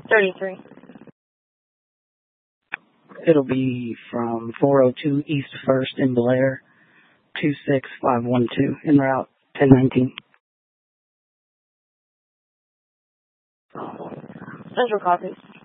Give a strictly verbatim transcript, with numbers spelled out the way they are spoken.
thirty-three. It'll be from four oh two East First in Blair, two six five one two, en route ten nineteen. Central copy.